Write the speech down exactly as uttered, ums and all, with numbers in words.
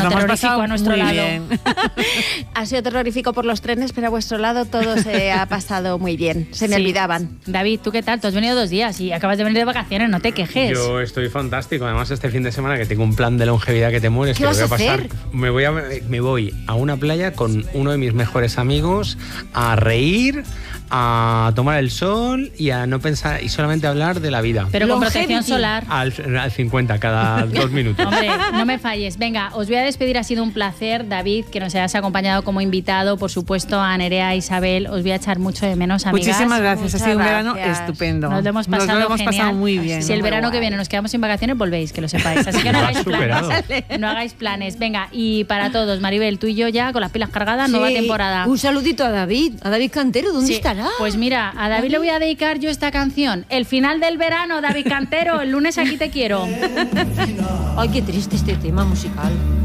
tornando terrorífico a nuestro muy lado. Bien. Ha sido terrorífico por los trenes, pero a vuestro lado todo se ha pasado muy bien. Se me Sí. olvidaban. David, ¿tú qué tal? Tú has venido dos días y acabas de venir de vacaciones, no te quejes. Yo estoy fantástico. Además, este fin de semana que tengo un plan de longevidad que te mueres. ¿Qué que vas voy a a pasar. hacer? Me voy a me voy a una playa con uno de mis mejores amigos a reír, a tomar el sol y a no pensar y solamente hablar de la vida. Pero con Longevity. protección solar. Al, al cincuenta cada dos minutos. Hombre, no me falles. Venga, os voy a despedir. Ha sido un placer, David, que nos hayas acompañado como invitado. Por supuesto, a Nerea, Isabel. Os voy a echar mucho de menos, amigas. Muchísimas gracias. Muchas ha sido un verano gracias. estupendo. Nos lo hemos pasado Nos lo hemos genial. pasado muy bien. Si el Muy verano guay. que viene nos quedamos sin vacaciones, volvéis, que lo sepáis. Así que no Lo hagáis has superado. planes. No hagáis planes. Venga, y para todos, Maribel, tú y yo ya con las pilas cargadas, Sí. nueva temporada. Un saludito a David, a David Cantero, ¿dónde Sí, estará? Pues mira, a David le voy a dedicar yo esta canción. El final del verano, David Cantero. El lunes aquí te quiero. Ay, qué triste este tema musical.